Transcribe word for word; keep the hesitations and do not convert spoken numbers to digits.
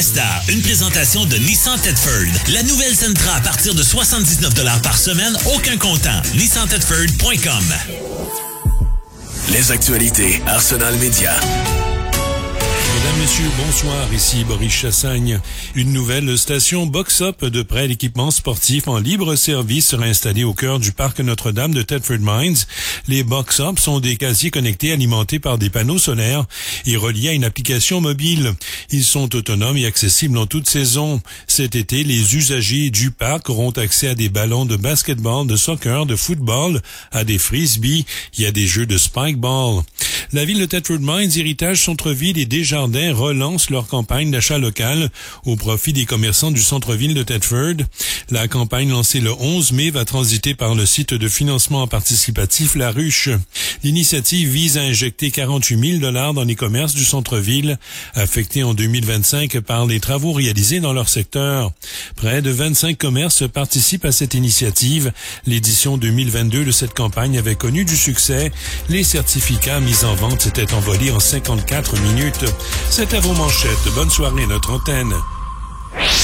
Star, une présentation de Nissan Thetford. La nouvelle Sentra à partir de soixante-dix-neuf dollars par semaine, aucun comptant. nissan thetford point com. Les actualités Arsenal Média. Mesdames, Messieurs, bonsoir. Ici Boris Chassagne. Une nouvelle station Box-Up de prêt d'équipements sportifs en libre service sera installée au cœur du parc Notre-Dame de Thetford Mines. Les Box-Up sont des casiers connectés alimentés par des panneaux solaires et reliés à une application mobile. Ils sont autonomes et accessibles en toute saison. Cet été, les usagers du parc auront accès à des ballons de basketball, de soccer, de football, à des frisbees et à des jeux de spikeball. La ville de Thetford Mines, Héritage Centre-Ville et Desjardins relancent leur campagne d'achat local au profit des commerçants du centre-ville de Thetford. La campagne lancée le onze mai va transiter par le site de financement participatif La Ruche. L'initiative vise à injecter quarante-huit mille dollars dans les commerces du centre-ville, affectés en deux mille vingt-cinq par les travaux réalisés dans leur secteur. Près de vingt-cinq commerces participent à cette initiative. L'édition deux mille vingt-deux de cette campagne avait connu du succès. Les certificats mis en vente s'étaient envolés en cinquante-quatre minutes. C'était vos manchettes. Bonne soirée, notre antenne.